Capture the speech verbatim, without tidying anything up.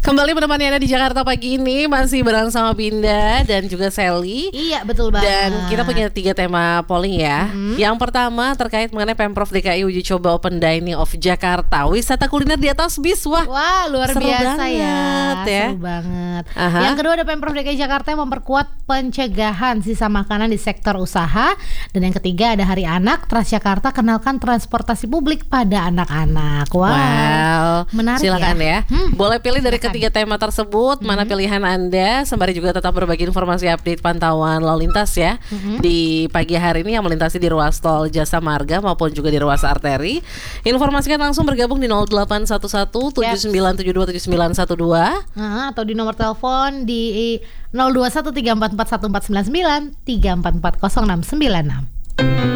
Kembali menemani Anda di Jakarta pagi ini masih bareng sama Binda dan juga Sally. Iya betul banget. Dan kita punya tiga tema polling ya. Mm-hmm. Yang pertama terkait mengenai Pemprov D K I uji coba Open Dining of Jakarta, wisata kuliner di atas bis. Wah, Wah luar seru biasa banget, ya, ya. seru banget. Aha. Yang kedua ada Pemprov D K I Jakarta yang memperkuat pencegahan sisa makanan di sektor usaha. Dan yang ketiga ada Hari Anak, Transjakarta kenalkan transportasi publik pada anak-anak. Wow, wow. Menarik silakan ya, ya. Hmm. Boleh pilih dari silakan. ketiga tema tersebut hmm. mana pilihan Anda, sembari juga tetap berbagi informasi update pantauan lalu lintas ya hmm. di pagi hari ini yang melintasi di ruas tol Jasa Marga maupun juga di ruas arteri. Informasikan langsung bergabung di nol delapan satu satu tujuh sembilan tujuh dua tujuh sembilan satu dua uh, atau di nomor telepon di nol dua satu tiga empat empat satu empat sembilan sembilan tiga empat empat nol enam sembilan enam.